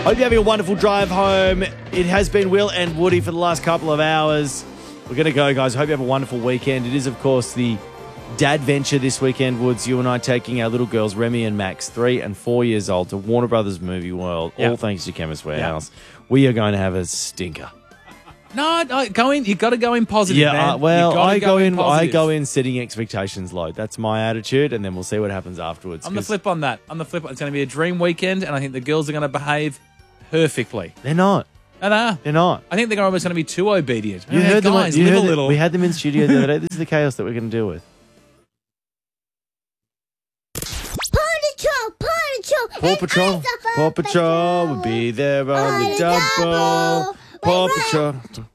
Hope you're having a wonderful drive home. It has been Will and Woody for the last couple of hours. We're going to go, guys. Hope you have a wonderful weekend. It is, of course, the Dad Venture this weekend, Woods. You and I taking our little girls, Remy and Max, 3 and 4 years old, to Warner Brothers Movie World, all thanks to Chemist Warehouse. We are going to have a stinker. No, go in. You got to go in positive. Yeah, man. I go in setting expectations low. That's my attitude, and then we'll see what happens afterwards. I'm the flip on that. It's going to be a dream weekend, and I think the girls are going to behave perfectly. They're not. They're not. I think they're almost going to be too obedient. You heard them. Guys, live a little. We had them in studio the other day. This is the chaos that we're going to deal with. Paw Patrol will be there on the double. Paw Patrol.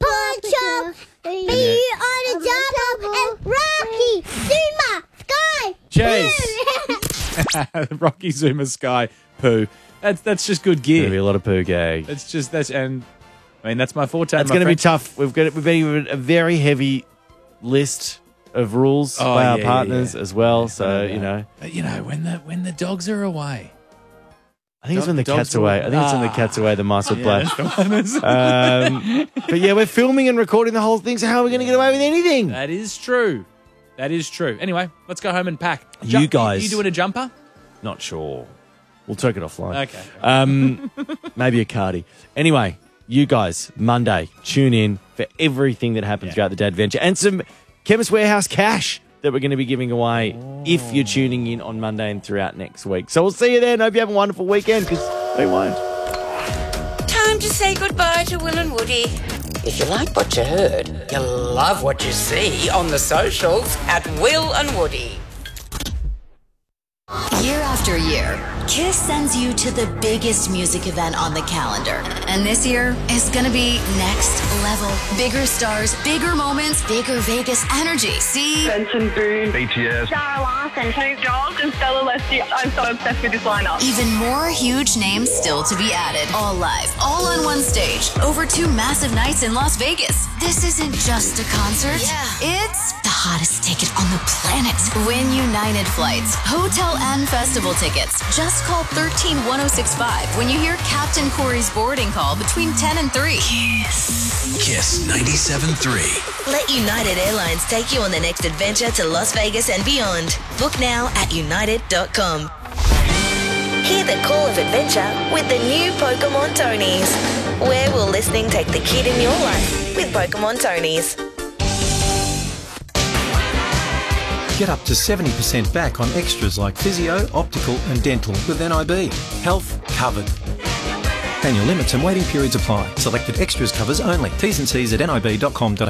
Be on the double. And Rocky, Zuma, Sky, Chase. Rocky, Zuma, Sky, Pooh. That's just good gear. There'll be a lot of poo gag. That's my forte. That's going to be tough. We've been given a very heavy list of rules by our partners as well. Yeah, so you know, when the dogs are away. I think it's when the cat's away. I think it's when the cat's away. The mice will play. But yeah, we're filming and recording the whole thing. So how are we going to get away with anything? That is true. Anyway, let's go home and pack. You guys, you doing a jumper? Not sure. We'll take it offline. Okay. Maybe a cardi. Anyway, you guys, Monday, tune in for everything that happens throughout the Dad Venture and some Chemist Warehouse cash that we're going to be giving away if you're tuning in on Monday and throughout next week. So we'll see you then. Hope you have a wonderful weekend, because we won't. Time to say goodbye to Will and Woody. If you like what you heard, you'll love what you see on the socials at Will and Woody. Year after year, KISS sends you to the biggest music event on the calendar. And this year is gonna be next level. Bigger stars, bigger moments, bigger Vegas energy. See? Benson Boone, BTS, Sarah Larson, Snoop Dogg, and Stella Leslie. I'm so obsessed with this lineup. Even more huge names still to be added. All live, all on one stage, over 2 massive nights in Las Vegas. This isn't just a concert. Yeah. It's the hottest ticket on the planet. Win United flights, hotel and festival tickets. Just call 131065 when you hear Captain Corey's boarding call between 10 and 3. Kiss 97.3. Let United Airlines take you on the next adventure to Las Vegas and beyond. Book now at united.com. Hear the call of adventure with the new Pokemon Tonies. Where will listening take the kid in your life with Pokemon Tonies? Get up to 70% back on extras like physio, optical and dental with NIB. Health covered. Annual limits and waiting periods apply. Selected extras covers only. T's and C's at nib.com.au.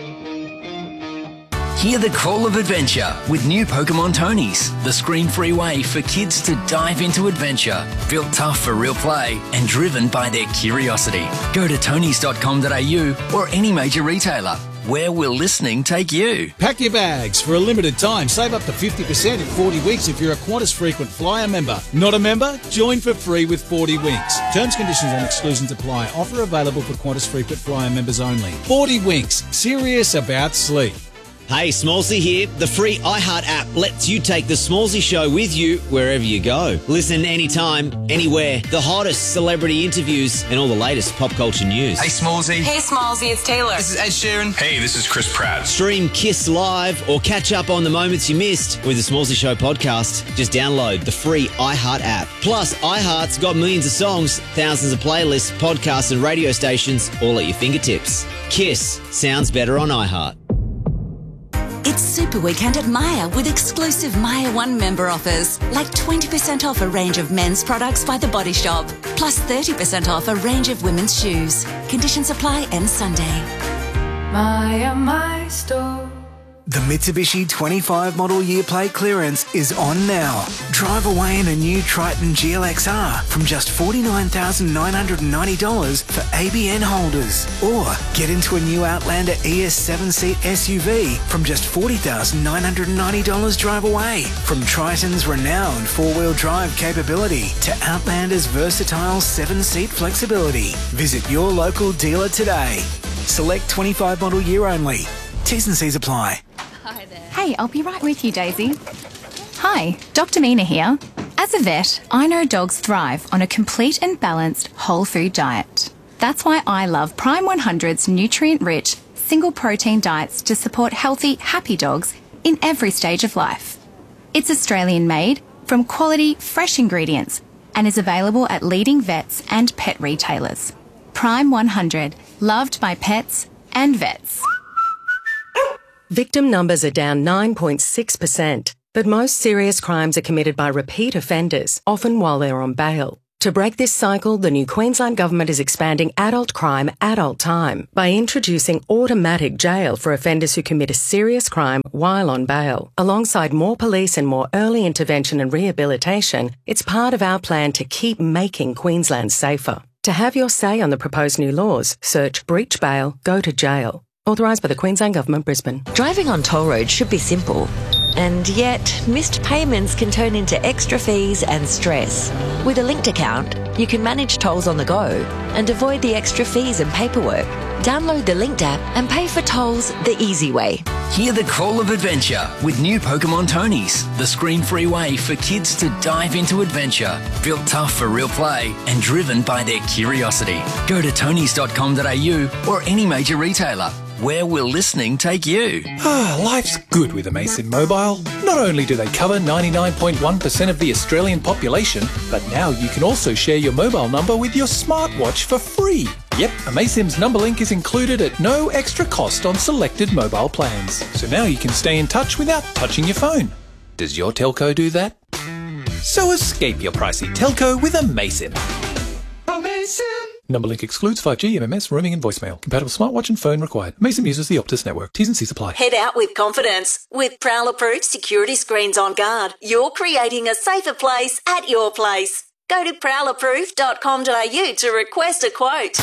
Hear the call of adventure with new Pokemon Tonies, the screen-free way for kids to dive into adventure. Built tough for real play and driven by their curiosity. Go to tonys.com.au or any major retailer. Where will listening take you? Pack your bags. For a limited time, save up to 50% in 40 weeks if you're a Qantas Frequent Flyer member. Not a member? Join for free with 40 Winks. Terms, conditions and exclusions apply. Offer available for Qantas Frequent Flyer members only. 40 Winks. Serious about sleep. Hey, Smallsy here. The free iHeart app lets you take The Smallsy Show with you wherever you go. Listen anytime, anywhere. The hottest celebrity interviews and all the latest pop culture news. Hey, Smallsy. Hey, Smallsy, it's Taylor. This is Ed Sheeran. Hey, this is Chris Pratt. Stream Kiss Live or catch up on the moments you missed with The Smallsy Show podcast. Just download the free iHeart app. Plus, iHeart's got millions of songs, thousands of playlists, podcasts and radio stations all at your fingertips. Kiss sounds better on iHeart. It's Super Weekend at Myer with exclusive Myer One member offers, like 20% off a range of men's products by The Body Shop, plus 30% off a range of women's shoes. Conditions apply end Sunday. Myer, my store. The Mitsubishi 25 model year plate clearance is on now. Drive away in a new Triton GLXR from just $49,990 for ABN holders. Or get into a new Outlander ES 7-seat SUV from just $40,990 drive away. From Triton's renowned four-wheel drive capability to Outlander's versatile 7-seat flexibility. Visit your local dealer today. Select 25 model year only. T's and C's apply. Hey, I'll be right with you, Daisy. Hi, Dr. Mina here. As a vet, I know dogs thrive on a complete and balanced whole food diet. That's why I love Prime 100's nutrient-rich, single-protein diets to support healthy, happy dogs in every stage of life. It's Australian-made, from quality, fresh ingredients, and is available at leading vets and pet retailers. Prime 100, loved by pets and vets. Victim numbers are down 9.6%, but most serious crimes are committed by repeat offenders, often while they're on bail. To break this cycle, the new Queensland Government is expanding adult crime, adult time by introducing automatic jail for offenders who commit a serious crime while on bail. Alongside more police and more early intervention and rehabilitation, it's part of our plan to keep making Queensland safer. To have your say on the proposed new laws, search breach bail, go to jail. Authorised by the Queensland Government, Brisbane. Driving on toll roads should be simple. And yet, missed payments can turn into extra fees and stress. With a linked account, you can manage tolls on the go and avoid the extra fees and paperwork. Download the Linked app and pay for tolls the easy way. Hear the call of adventure with new Pokemon Tonies, the screen-free way for kids to dive into adventure. Built tough for real play and driven by their curiosity. Go to tonys.com.au or any major retailer. Where will listening take you? Life's good with Amazon Mobile. Not only do they cover 99.1% of the Australian population, but now you can also share your mobile number with your smartwatch for free. Yep, Amasim's number link is included at no extra cost on selected mobile plans. So now you can stay in touch without touching your phone. Does your telco do that? So escape your pricey telco with Amasim. Amasim! Number link excludes 5G, MMS, roaming and voicemail. Compatible smartwatch and phone required. Amasim uses the Optus network. T's and C's apply. Head out with confidence. With Prowler-approved security screens on guard, you're creating a safer place at your place. Go to prowlerproof.com.au to request a quote.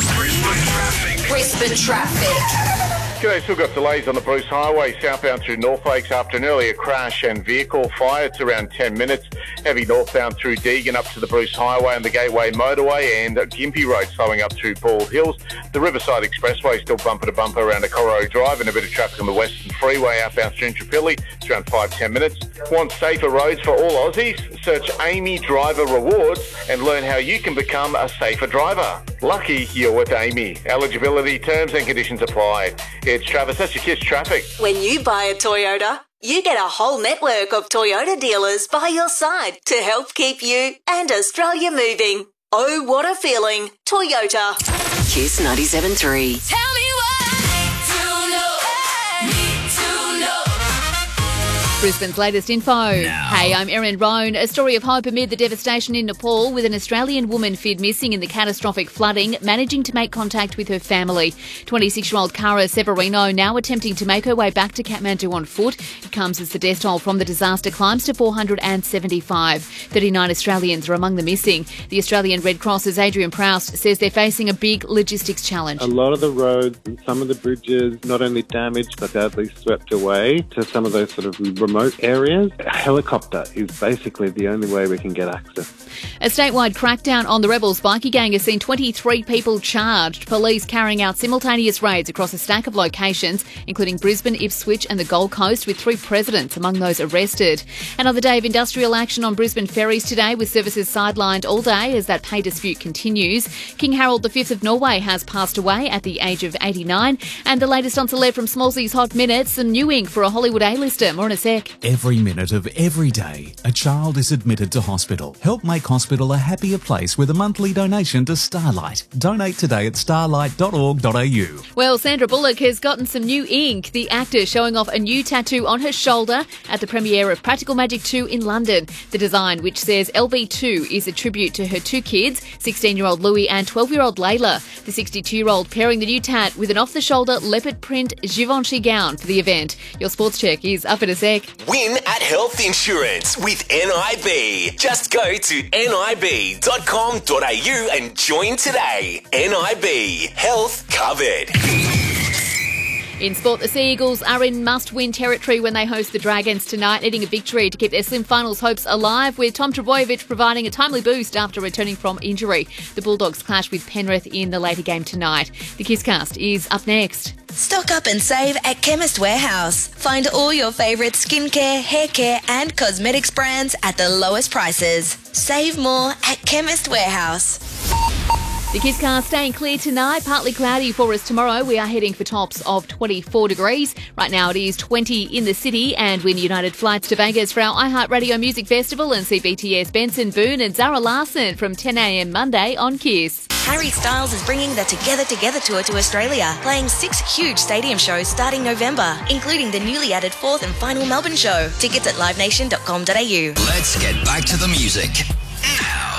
Brisbane traffic. G'day, still got delays on the Bruce Highway southbound through North Lakes after an earlier crash and vehicle fire. It's around 10 minutes. Heavy northbound through Deagon up to the Bruce Highway and the Gateway Motorway, and Gympie Road slowing up through Bald Hills. The Riverside Expressway still bumper to bumper around Corro Drive, and a bit of traffic on the Western Freeway outbound through Intrapilli. It's around 5-10 minutes. Want safer roads for all Aussies? Search Amy Driver Rewards and learn how you can become a safer driver. Lucky you're with Amy. Eligibility, terms and conditions apply. It's Travis, that's your KISS traffic. When you buy a Toyota, you get a whole network of Toyota dealers by your side to help keep you and Australia moving. Oh, what a feeling. Toyota. KISS 97.3. Tell me Brisbane's latest info. Hey, I'm Erin Roan. A story of hope amid the devastation in Nepal, with an Australian woman feared missing in the catastrophic flooding, managing to make contact with her family. 26-year-old Cara Severino now attempting to make her way back to Kathmandu on foot. It comes as the death toll from the disaster climbs to 475. 39 Australians are among the missing. The Australian Red Cross's Adrian Proust says they're facing a big logistics challenge. A lot of the roads and some of the bridges not only damaged but badly swept away to some of those sort of remote areas. A helicopter is basically the only way we can get access. A statewide crackdown on the rebels bikie gang has seen 23 people charged. Police carrying out simultaneous raids across a stack of locations, including Brisbane, Ipswich and the Gold Coast, with 3 presidents among those arrested. Another day of industrial action on Brisbane ferries today, with services sidelined all day as that pay dispute continues. King Harold V of Norway has passed away at the age of 89. And the latest on celeb from Smallsy's Hot Minute, some new ink for a Hollywood A-lister. More in a sec. Every minute of every day, a child is admitted to hospital. Help make hospital a happier place with a monthly donation to Starlight. Donate today at starlight.org.au. Well, Sandra Bullock has gotten some new ink. The actor showing off a new tattoo on her shoulder at the premiere of Practical Magic 2 in London. The design, which says LB2, is a tribute to her 2 kids, 16-year-old Louis and 12-year-old Layla. The 62-year-old pairing the new tat with an off-the-shoulder leopard print Givenchy gown for the event. Your sports check is up in a sec. Win at Health Insurance with NIB. Just go to nib.com.au and join today. NIB. Health covered. In sport, the Sea Eagles are in must-win territory when they host the Dragons tonight, needing a victory to keep their slim finals hopes alive, with Tom Trbojevic providing a timely boost after returning from injury. The Bulldogs clash with Penrith in the later game tonight. The Kisscast is up next. Stock up and save at Chemist Warehouse. Find all your favourite skincare, hair care and cosmetics brands at the lowest prices. Save more at Chemist Warehouse. The Kisscast staying clear tonight, partly cloudy for us tomorrow. We are heading for tops of 24 degrees. Right now it is 20 in the city, and win United flights to Vegas for our iHeartRadio Music Festival and see BTS Benson Boone and Zara Larsson from 10 a.m. Monday on Kiss. Harry Styles is bringing the Together Together tour to Australia, playing 6 huge stadium shows starting November, including the newly added 4th and final Melbourne show. Tickets at livenation.com.au. Let's get back to the music.